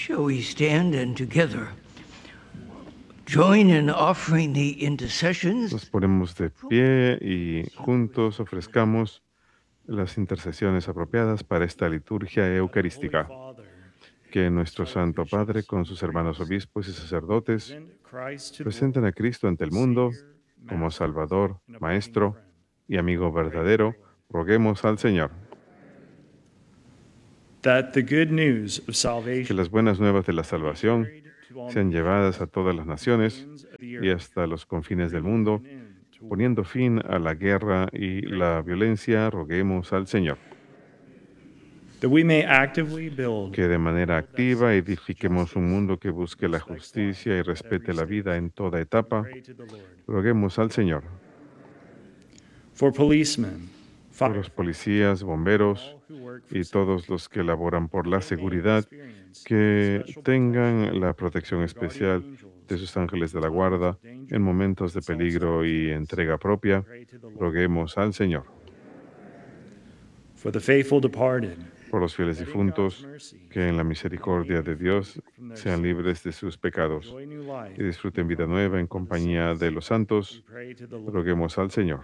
Shall we stand and together join in offering the Nos intercessions ponemos de pie y juntos ofrezcamos las intercesiones apropiadas para esta liturgia eucarística. Que nuestro Santo Padre, con sus hermanos obispos y sacerdotes, presenten a Cristo ante el mundo como Salvador, Maestro y amigo verdadero. Roguemos al Señor. Que las buenas nuevas de la salvación sean llevadas a todas las naciones y hasta los confines del mundo, poniendo fin a la guerra y la violencia. Roguemos al Señor. Que de manera activa edifiquemos un mundo que busque la justicia y respete la vida en toda etapa. Roguemos al Señor. Por los policías, bomberos y todos los que laboran por la seguridad, que tengan la protección especial de sus ángeles de la guarda en momentos de peligro y entrega propia. Roguemos al Señor. Por los fieles difuntos, que en la misericordia de Dios sean libres de sus pecados y disfruten vida nueva en compañía de los santos. Roguemos al Señor.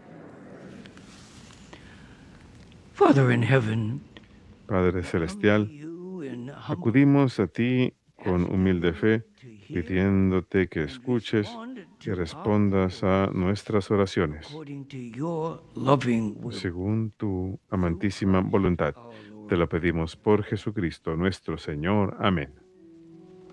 Father in heaven, Padre celestial, acudimos a ti con humilde fe, pidiéndote que escuches y respondas a nuestras oraciones, according to your loving will. según tu amantísima voluntad. Te lo pedimos por Jesucristo nuestro Señor. Amén.